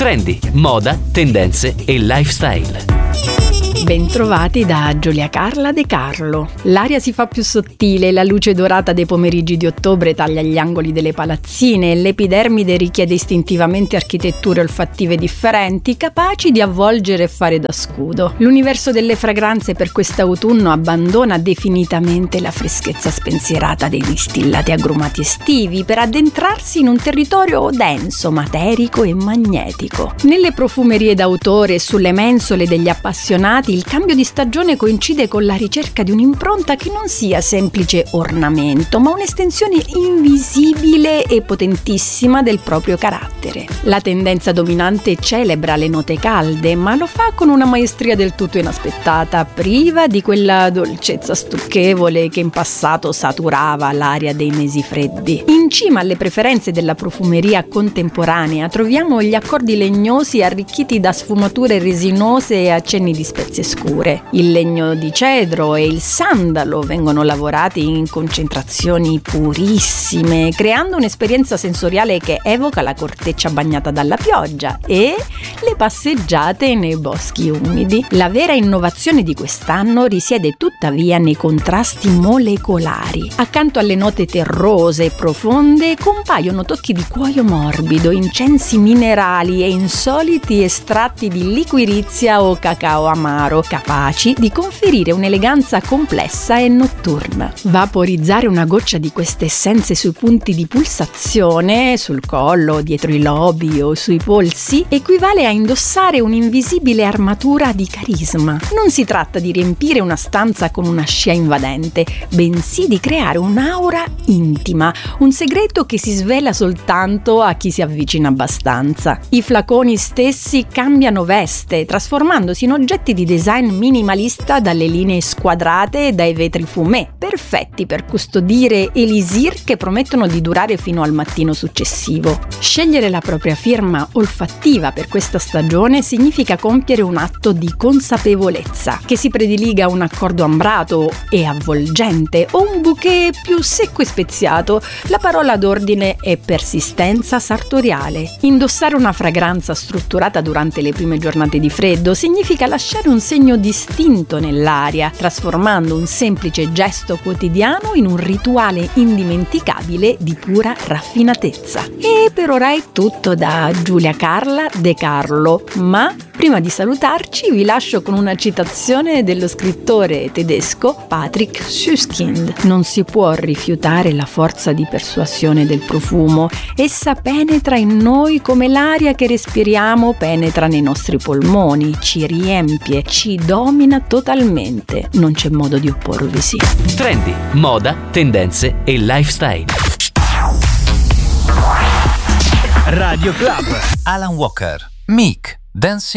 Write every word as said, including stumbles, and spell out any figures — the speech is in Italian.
Trendi, moda, tendenze e lifestyle. Bentrovati da Giulia Carla De Carlo. L'aria si fa più sottile, la luce dorata dei pomeriggi di ottobre taglia gli angoli delle palazzine e l'epidermide richiede istintivamente architetture olfattive differenti, capaci di avvolgere e fare da scudo. L'universo delle fragranze per quest'autunno abbandona definitivamente la freschezza spensierata dei distillati agrumati estivi per addentrarsi in un territorio denso, materico e magnetico. Nelle profumerie d'autore e sulle mensole degli appassionati il cambio di stagione coincide con la ricerca di un'impronta che non sia semplice ornamento, ma un'estensione invisibile e potentissima del proprio carattere. La tendenza dominante celebra le note calde, ma lo fa con una maestria del tutto inaspettata, priva di quella dolcezza stucchevole che in passato saturava l'aria dei mesi freddi. In cima alle preferenze della profumeria contemporanea troviamo gli accordi legnosi arricchiti da sfumature resinose e accenni di spezie scure. Il legno di cedro e il sandalo vengono lavorati in concentrazioni purissime, creando un'esperienza sensoriale che evoca la corteccia bagnata dalla pioggia e le passeggiate nei boschi umidi. La vera innovazione di quest'anno risiede tuttavia nei contrasti molecolari. Accanto alle note terrose e profonde compaiono tocchi di cuoio morbido, incensi minerali e insoliti estratti di liquirizia o cacao amaro, capaci di conferire un'eleganza complessa e notturna. Vaporizzare una goccia di queste essenze sui punti di pulsazione, sul collo, dietro i lobi o sui polsi, equivale a indossare un'invisibile armatura di carisma. Non si tratta di riempire una stanza con una scia invadente, bensì di creare un'aura intima, un segreto che si svela soltanto a chi si avvicina abbastanza. I flaconi stessi cambiano veste, trasformandosi in oggetti di design minimalista dalle linee squadrate e dai vetri fumé, perfetti per custodire elisir che promettono di durare fino al mattino successivo. Scegliere la propria firma olfattiva per questa stagione significa compiere un atto di consapevolezza, che si prediliga un accordo ambrato e avvolgente o un bouquet più secco e speziato. La parola d'ordine è persistenza sartoriale. Indossare una fragranza strutturata durante le prime giornate di freddo significa lasciare un segno distinto nell'aria, trasformando un semplice gesto quotidiano in un rituale indimenticabile di pura raffinatezza. E per ora è tutto da Giulia Carla De Carlo, ma prima di salutarci vi lascio con una citazione dello scrittore tedesco Patrick Süskind. Non si può rifiutare la forza di persuasione del profumo. Essa penetra in noi come l'aria che respiriamo penetra nei nostri polmoni, ci riempie, ci domina totalmente. Non c'è modo di opporvisi. Trendi, moda, tendenze e lifestyle. Radio Club. Alan Walker, Meek, Dancing